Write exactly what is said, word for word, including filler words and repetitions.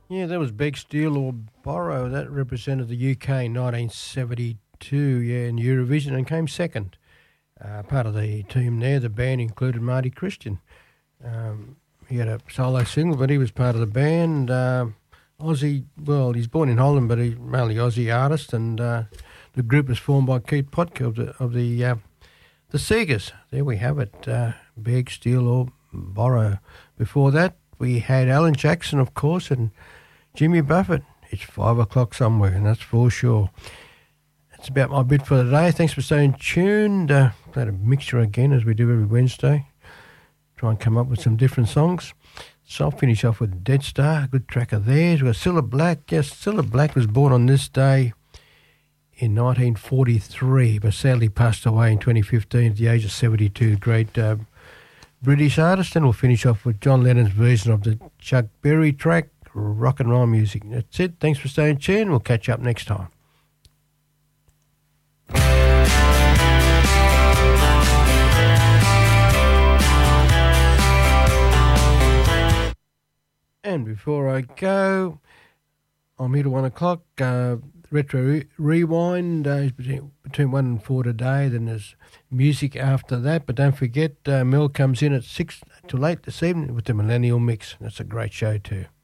Yeah, that was Beg, Steal or Borrow. That represented the U K in nineteen seventy-two, yeah, in Eurovision and came second. Uh, part of the team there, the band included Marty Christian. Um, he had a solo single, but he was part of the band. Uh, Aussie, well, he's born in Holland, but he's mainly Aussie artist, and uh, the group was formed by Keith Potker of the of the uh, the Seegers. There we have it. Uh, Beg, Steal or Borrow. Before that, we had Alan Jackson, of course, and Jimmy Buffett. It's five o'clock somewhere, and that's for sure. That's about my bit for today. Thanks for staying tuned. Uh, played a mixture again, as we do every Wednesday. Try and come up with some different songs. So I'll finish off with Dead Star, a good track of theirs. We've got Cilla Black. Yes, Cilla Black was born on this day in nineteen forty-three, but sadly passed away in twenty fifteen at the age of seventy-two. Great uh, British artist. And we'll finish off with John Lennon's version of the Chuck Berry track, Rock and Roll Music. That's it. Thanks for staying tuned. We'll catch you up next time. And before I go, I'm here till one o'clock. Uh, Retro re- Rewind uh, is between, between one and four today. Then there's music after that. But don't forget, uh, Mel comes in at six till eight this evening with the Millennial Mix. That's a great show too.